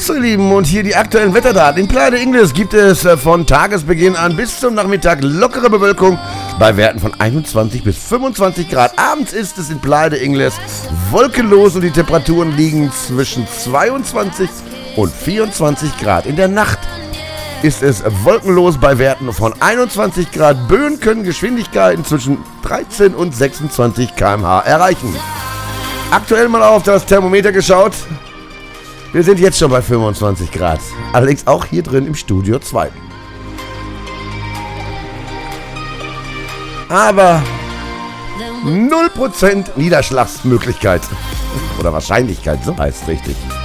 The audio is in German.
So ihr Lieben, und hier die aktuellen Wetterdaten. In Playa de Ingles gibt es von Tagesbeginn an bis zum Nachmittag lockere Bewölkung bei Werten von 21 bis 25 Grad. Abends ist es in Playa de Ingles wolkenlos und die Temperaturen liegen zwischen 22 und 24 Grad. In der Nacht ist es wolkenlos bei Werten von 21 Grad. Böen können Geschwindigkeiten zwischen 13 und 26 km/h erreichen. Aktuell mal auf das Thermometer geschaut. Wir sind jetzt schon bei 25 Grad. Allerdings auch hier drin im Studio 2. Aber 0% Niederschlagsmöglichkeit. Oder Wahrscheinlichkeit, so heißt es richtig.